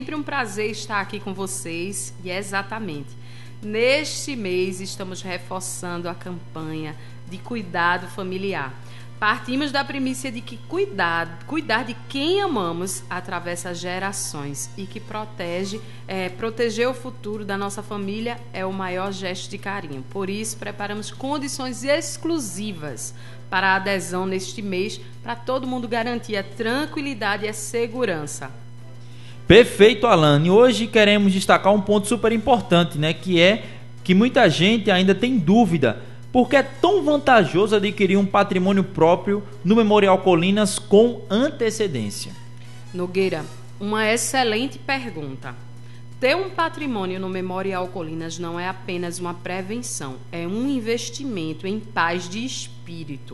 Sempre um prazer estar aqui com vocês e exatamente neste mês estamos reforçando a campanha de cuidado familiar. Partimos da premissa de que cuidar de quem amamos atravessa gerações e que proteger o futuro da nossa família é o maior gesto de carinho. Por isso, preparamos condições exclusivas para a adesão neste mês para todo mundo garantir a tranquilidade e a segurança. Perfeito, Alane. Hoje queremos destacar um ponto super importante, né? Que muita gente ainda tem dúvida. Porque é tão vantajoso adquirir um patrimônio próprio no Memorial Colinas com antecedência? Nogueira, uma excelente pergunta. Ter um patrimônio no Memorial Colinas não é apenas uma prevenção, é um investimento em paz de espírito.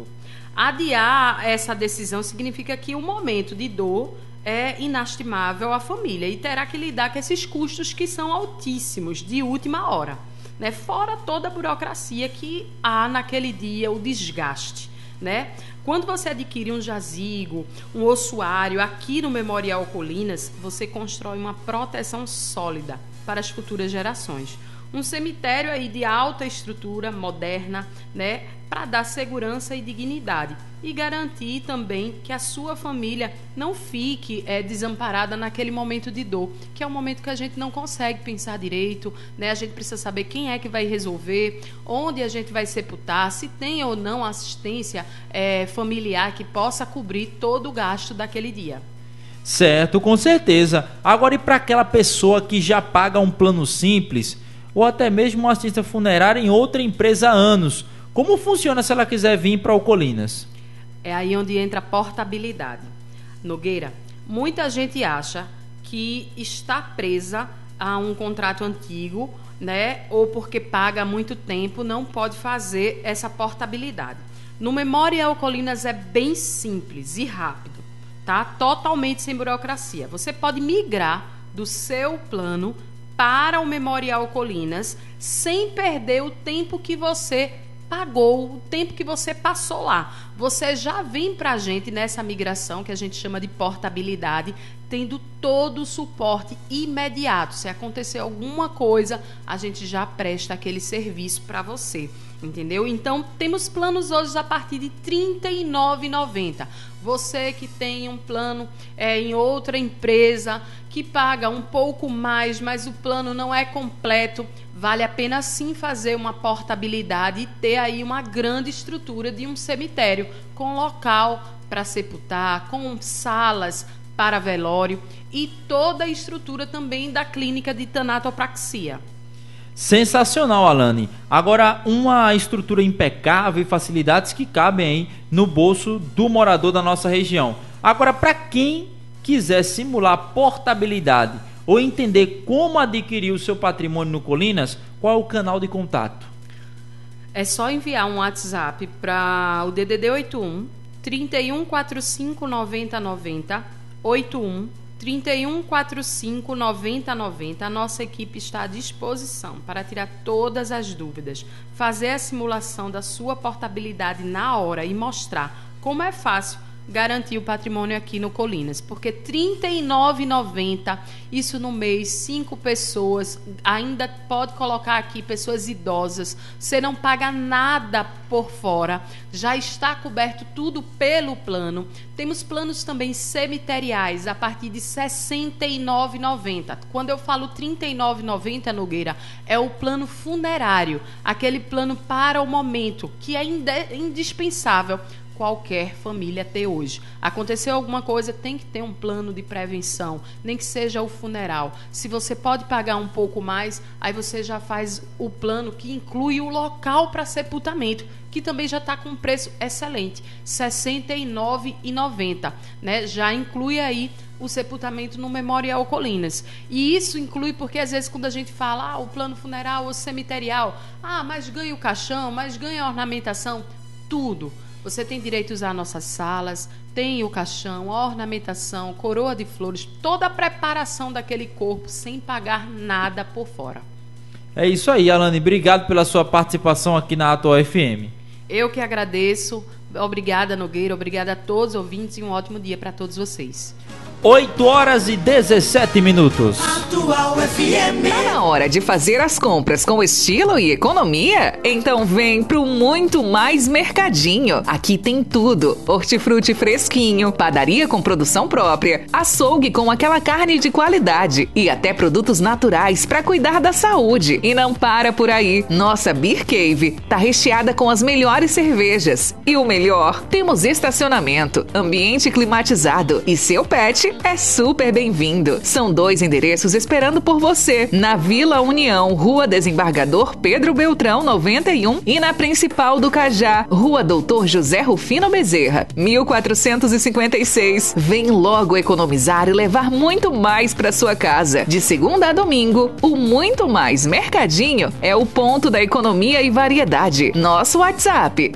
Adiar essa decisão significa que o momento de dor é inestimável à família e terá que lidar com esses custos que são altíssimos, de última hora, né? Fora toda a burocracia que há naquele dia, o desgaste, né? Quando você adquire um jazigo, um ossuário aqui no Memorial Colinas, você constrói uma proteção sólida para as futuras gerações. Um cemitério aí de alta estrutura, moderna, né, para dar segurança e dignidade e garantir também que a sua família não fique desamparada naquele momento de dor, que é um momento que a gente não consegue pensar direito, né? A gente precisa saber quem é que vai resolver, onde a gente vai sepultar, se tem ou não assistência familiar que possa cobrir todo o gasto daquele dia. Certo, com certeza. Agora, e para aquela pessoa que já paga um plano simples ou até mesmo uma assistência funerária em outra empresa há anos, como funciona se ela quiser vir para o Colinas? É aí onde entra a portabilidade. Nogueira, muita gente acha que está presa a um contrato antigo, né? Ou porque paga há muito tempo, não pode fazer essa portabilidade. No Memorial Colinas é bem simples e rápido, tá? Totalmente sem burocracia. Você pode migrar do seu plano para o Memorial Colinas sem perder o tempo que você pagou, o tempo que você passou lá. Você já vem para a gente nessa migração, que a gente chama de portabilidade, tendo todo o suporte imediato. Se acontecer alguma coisa, a gente já presta aquele serviço para você, entendeu? Então, temos planos hoje a partir de R$ 39,90. Você que tem um plano em outra empresa, que paga um pouco mais, mas o plano não é completo, vale a pena sim fazer uma portabilidade e ter aí uma grande estrutura de um cemitério, com local para sepultar, com salas para velório e toda a estrutura também da clínica de tanatopraxia. Sensacional, Alane. Agora, uma estrutura impecável e facilidades que cabem aí no bolso do morador da nossa região. Agora, para quem quiser simular portabilidade ou entender como adquirir o seu patrimônio no Colinas, qual é o canal de contato? É só enviar um WhatsApp para o DDD 81 3145 9090 81 3145 9090. A nossa equipe está à disposição para tirar todas as dúvidas, fazer a simulação da sua portabilidade na hora e mostrar como é fácil garantir o patrimônio aqui no Colinas, porque R$ 39,90, isso no mês, 5 pessoas, ainda pode colocar aqui pessoas idosas, você não paga nada por fora, já está coberto tudo pelo plano. Temos planos também cemiteriais a partir de R$ 69,90. Quando eu falo R$ 39,90, Nogueira, é o plano funerário, aquele plano para o momento, que é indispensável qualquer família ter hoje. Aconteceu alguma coisa, tem que ter um plano de prevenção, nem que seja o funeral. Se você pode pagar um pouco mais, aí você já faz o plano que inclui o local para sepultamento, que também já está com um preço excelente, R$ 69,90, né? Já inclui aí o sepultamento no Memorial Colinas. E isso inclui porque, às vezes, quando a gente fala o plano funeral ou cemiterial, mas ganha o caixão, mas ganha a ornamentação, tudo. Você tem direito a usar nossas salas, tem o caixão, a ornamentação, coroa de flores, toda a preparação daquele corpo sem pagar nada por fora. É isso aí, Alane. Obrigado pela sua participação aqui na Atual FM. Eu que agradeço. Obrigada, Nogueira. Obrigada a todos os ouvintes e um ótimo dia para todos vocês. 8 horas e 17 minutos. Atual FM. Tá na hora de fazer as compras com estilo e economia? Então vem pro Muito Mais Mercadinho. Aqui tem tudo: hortifruti fresquinho, padaria com produção própria, açougue com aquela carne de qualidade e até produtos naturais para cuidar da saúde. E não para por aí. Nossa Beer Cave tá recheada com as melhores cervejas. E o melhor, temos estacionamento, ambiente climatizado e seu pet é super bem-vindo. São 2 endereços esperando por você: na Vila União, Rua Desembargador Pedro Beltrão 91, e na Principal do Cajá, Rua Doutor José Rufino Bezerra 1456. Vem logo economizar e levar muito mais para sua casa. De segunda a domingo, o Muito Mais Mercadinho é o ponto da economia e variedade. Nosso WhatsApp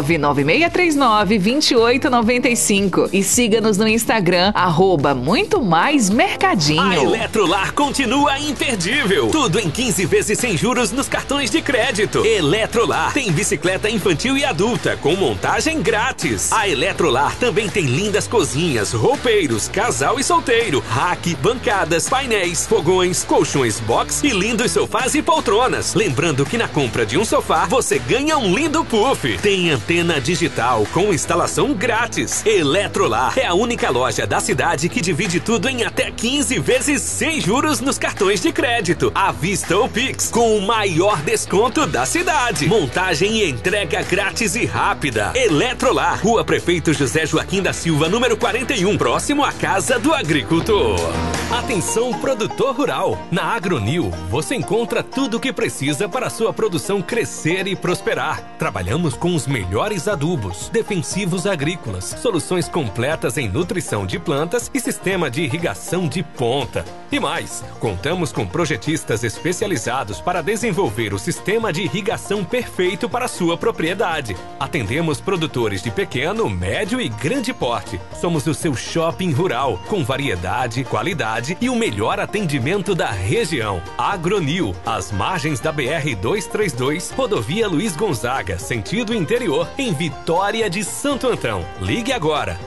996392895 e siga-nos no Instagram @Muito Mais Mercadinho. A Eletrolar continua imperdível. Tudo em 15 vezes sem juros nos cartões de crédito. Eletrolar tem bicicleta infantil e adulta com montagem grátis. A Eletrolar também tem lindas cozinhas, roupeiros, casal e solteiro, rack, bancadas, painéis, fogões, colchões box e lindos sofás e poltronas. Lembrando que na compra de um sofá você ganha um lindo puff. Tem antena digital com instalação grátis. Eletrolar é a única loja da cidade que divide tudo em até 15 vezes sem juros nos cartões de crédito, à vista ou Pix, com o maior desconto da cidade. Montagem e entrega grátis e rápida. Eletrolar, Rua Prefeito José Joaquim da Silva, número 41, próximo à Casa do Agricultor. Atenção, produtor rural. Na Agronil, você encontra tudo o que precisa para a sua produção crescer e prosperar. Trabalhamos com os melhores adubos, defensivos agrícolas, soluções completas em nutrição de plantas e sistema de irrigação de ponta. E mais, contamos com projetistas especializados para desenvolver o sistema de irrigação perfeito para a sua propriedade. Atendemos produtores de pequeno, médio e grande porte. Somos o seu shopping rural, com variedade, qualidade e o melhor atendimento da região. Agronil, às margens da BR-232, Rodovia Luiz Gonzaga, sentido interior, em Vitória de Santo Antão. Ligue agora,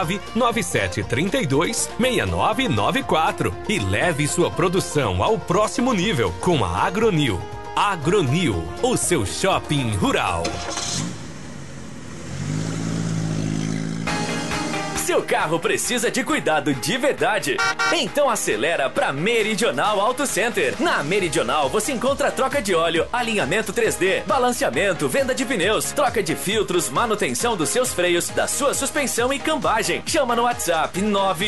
99732-6994 e leve sua produção ao próximo nível com a Agronil. Agronil, o seu shopping rural. Seu carro precisa de cuidado de verdade? Então acelera para Meridional Auto Center. Na Meridional você encontra troca de óleo, alinhamento 3D, balanceamento, venda de pneus, troca de filtros, manutenção dos seus freios, da sua suspensão e cambagem. Chama no WhatsApp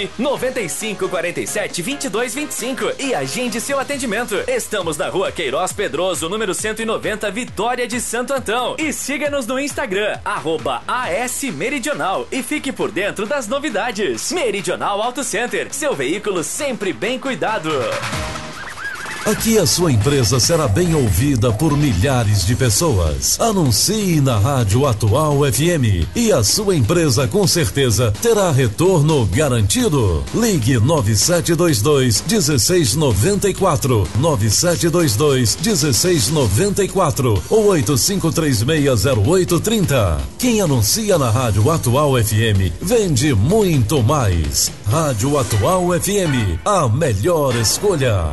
995472225 e agende seu atendimento. Estamos na Rua Queiroz Pedroso, número 190, Vitória de Santo Antão. E siga-nos no Instagram, @ASMeridional, e fique por dentro das novidades. Meridional Auto Center, seu veículo sempre bem cuidado. Aqui a sua empresa será bem ouvida por milhares de pessoas. Anuncie na Rádio Atual FM e a sua empresa com certeza terá retorno garantido. Ligue 9722-1694, 9722-1694 ou 85360830. Quem anuncia na Rádio Atual FM vende muito mais. Rádio Atual FM, a melhor escolha.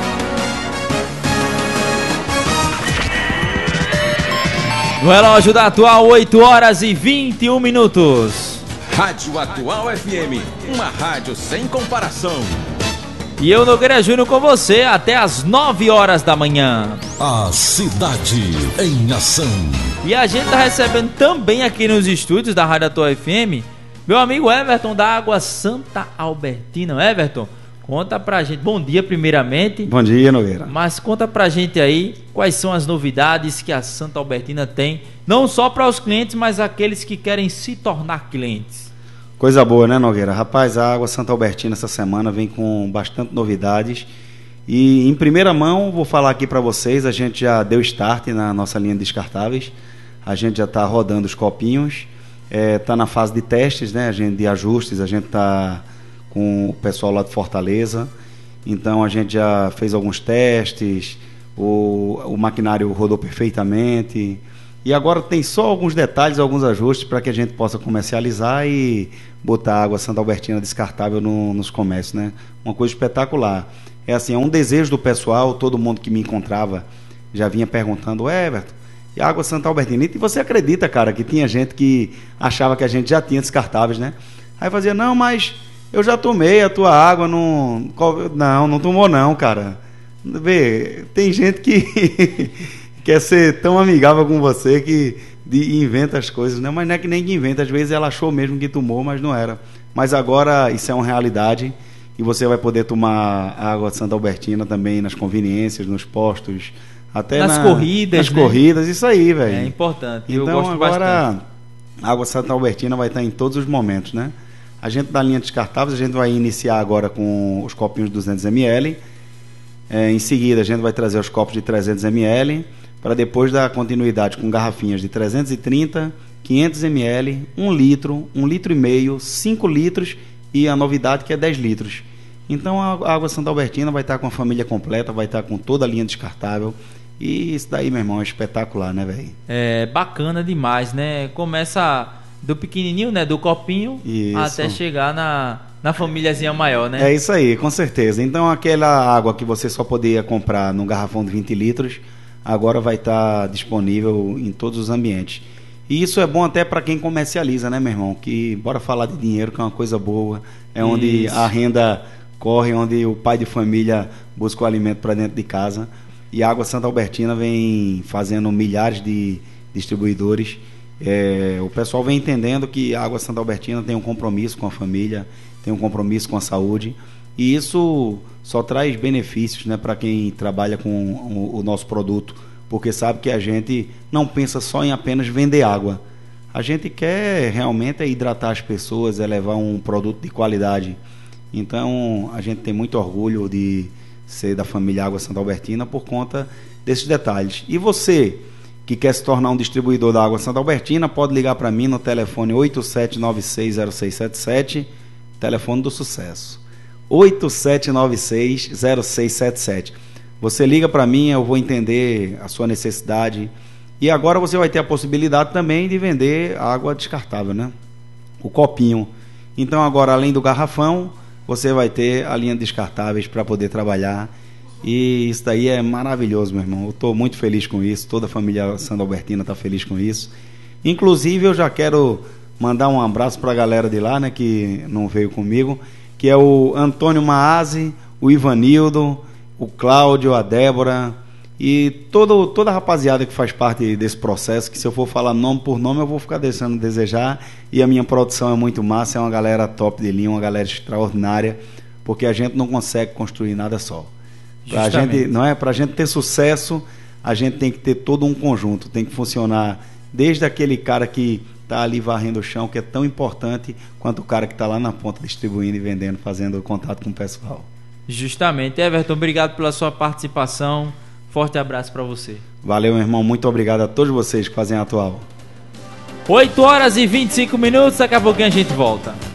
No relógio da Atual, 8 horas e 21 minutos. Rádio Atual FM, uma rádio sem comparação. E eu, Nogueira Júnior, com você até as 9 horas da manhã. A cidade em ação. E a gente tá recebendo também aqui nos estúdios da Rádio Atual FM meu amigo Everton da Água Santa Albertina. Everton, conta pra gente, bom dia primeiramente. Bom dia, Nogueira. Mas conta pra gente aí quais são as novidades que a Santa Albertina tem, não só para os clientes, mas aqueles que querem se tornar clientes. Coisa boa, né, Nogueira? Rapaz, a Água Santa Albertina essa semana vem com bastante novidades. E em primeira mão, vou falar aqui para vocês, a gente já deu start na nossa linha de descartáveis. A gente já está rodando os copinhos, está na fase de testes, né, de ajustes, a gente está com o pessoal lá de Fortaleza. Então a gente já fez alguns testes, o maquinário rodou perfeitamente. E agora tem só alguns detalhes, alguns ajustes para que a gente possa comercializar e botar água Santa Albertina descartável nos comércios, né? Uma coisa espetacular. É assim, é um desejo do pessoal, todo mundo que me encontrava já vinha perguntando, Everton, e a água Santa Albertina? E você acredita, cara, que tinha gente que achava que a gente já tinha descartáveis, né? Aí fazia, não, mas eu já tomei a tua água, não tomou não, cara. Vê, tem gente que quer ser tão amigável com você que inventa as coisas, né? Mas não é que nem que inventa, às vezes ela achou mesmo que tomou, mas não era. Mas agora isso é uma realidade e você vai poder tomar a água de Santa Albertina também nas conveniências, nos postos, até nas corridas. Nas corridas, isso aí, velho. É importante. Então eu gosto agora bastante. A água Santa Albertina vai estar em todos os momentos, né? A gente da linha descartáveis, a gente vai iniciar agora com os copinhos de 200 ml. Em seguida a gente vai trazer os copos de 300 ml. Para depois dar continuidade com garrafinhas de 330, 500 ml, 1 litro, 1,5 litro, 5 litros e a novidade que é 10 litros. Então a água Santa Albertina vai estar com a família completa, vai estar com toda a linha descartável. E isso daí, meu irmão, é espetacular, né, velho? É bacana demais, né? Começa do pequenininho, né, do copinho, isso, até chegar na famíliazinha maior, né? É isso aí, com certeza. Então aquela água que você só poderia comprar num garrafão de 20 litros... agora vai estar disponível em todos os ambientes. E isso é bom até para quem comercializa, né, meu irmão? Que bora falar de dinheiro, que é uma coisa boa. É onde a renda corre, onde o pai de família busca o alimento para dentro de casa. E a Água Santa Albertina vem fazendo milhares de distribuidores. O pessoal vem entendendo que a Água Santa Albertina tem um compromisso com a família, tem um compromisso com a saúde. E isso só traz benefícios, né, para quem trabalha com o nosso produto, porque sabe que a gente não pensa só em apenas vender água. A gente quer realmente hidratar as pessoas, levar um produto de qualidade. Então a gente tem muito orgulho de ser da família Água Santa Albertina por conta desses detalhes. E você que quer se tornar um distribuidor da Água Santa Albertina, pode ligar para mim no telefone 87960677, telefone do sucesso. 87960677. Você liga para mim, eu vou entender a sua necessidade. E agora você vai ter a possibilidade também de vender água descartável, né? O copinho. Então agora, além do garrafão, você vai ter a linha de descartáveis para poder trabalhar. E isso daí é maravilhoso, meu irmão. Eu estou muito feliz com isso. Toda a família Santa Albertina está feliz com isso. Inclusive, eu já quero mandar um abraço para a galera de lá, né, que não veio comigo, que é o Antônio Maazzi, o Ivanildo, o Cláudio, a Débora e toda a rapaziada que faz parte desse processo, que se eu for falar nome por nome eu vou ficar deixando desejar. E a minha produção é muito massa, é uma galera top de linha, uma galera extraordinária, porque a gente não consegue construir nada só. Pra gente ter sucesso, a gente tem que ter todo um conjunto, tem que funcionar desde aquele cara que está ali varrendo o chão, que é tão importante, quanto o cara que está lá na ponta distribuindo e vendendo, fazendo contato com o pessoal. Justamente. Everton, obrigado pela sua participação. Forte abraço para você. Valeu, meu irmão. Muito obrigado a todos vocês que fazem a Atual. 8h25, daqui a pouquinho a gente volta.